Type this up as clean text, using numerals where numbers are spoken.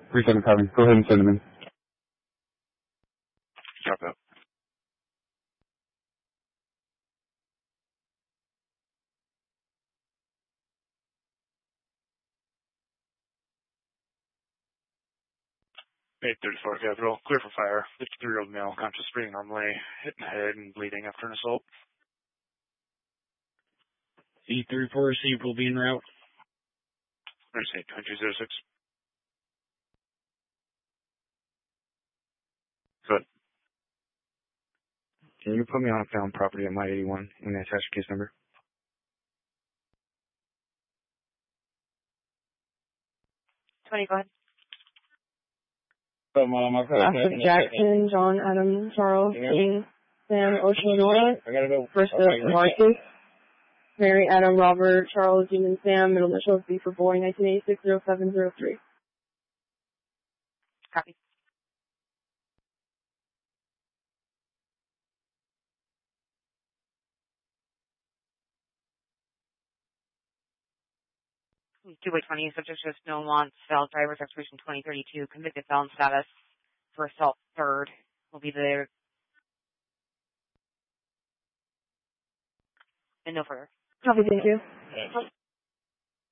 3-7 copy. Go ahead and send them in. Drop out. Eight 34 Capital. Clear for fire. 53-year-old male, conscious, breathing normally, hit in the head and bleeding after an assault. C34 received will be en route. Interstate 2206. Good. Can you put me on a found property at my 81 and attach your case number? Jackson, John, Adam, Charles, Dean, Sam, Ocean, First Marcus, Mary, Adam, Robert, Charles, Dean, Sam, middle initials B for boy, 1986-0703. Copy. Two-way 20, subject just no wants, failed driver's expiration 2032, convicted felon status for assault third will be there. And no further. Copy, thank you.